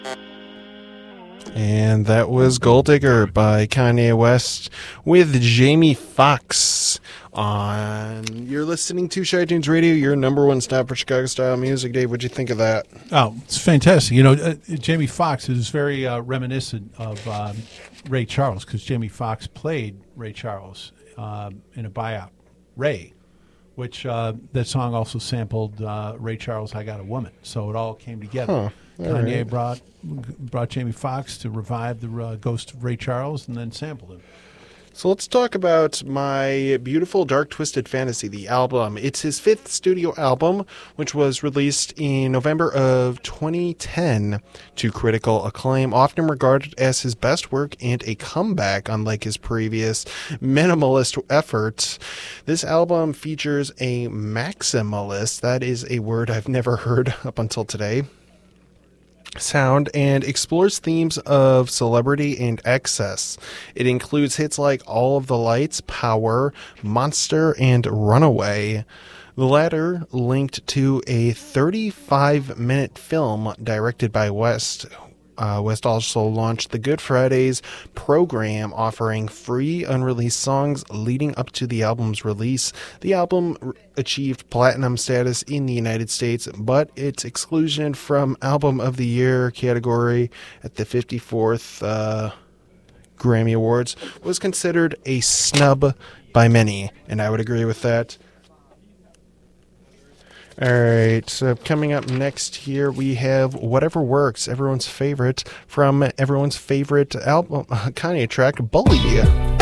And that was Gold Digger by Kanye West with Jamie Foxx on. You're listening to Shy Tunes Radio, your number one stop for Chicago style music. Dave, what'd you think of that? Oh, it's fantastic. You know, Jamie Foxx is very reminiscent of Ray Charles, because Jamie Foxx played Ray Charles in a buyout, Ray, which that song also sampled Ray Charles' I Got a Woman. So it all came together. Huh. Kanye brought Jamie Foxx to revive the ghost of Ray Charles and then sampled him. So let's talk about My Beautiful Dark Twisted Fantasy, the album. It's his fifth studio album, which was released in November of 2010 to critical acclaim, often regarded as his best work and a comeback, unlike his previous minimalist efforts. This album features a maximalist, that is a word I've never heard up until today, sound, and explores themes of celebrity and excess. It includes hits like All of the Lights, Power, Monster, and Runaway. The latter linked to a 35-minute film directed by West. West also launched the Good Fridays program, offering free unreleased songs leading up to the album's release. The album achieved platinum status in the United States, but its exclusion from Album of the Year category at the 54th Grammy Awards was considered a snub by many, and I would agree with that. All right, so coming up next here, we have Whatever Works, everyone's favorite, from everyone's favorite album, Kanye track, Bully.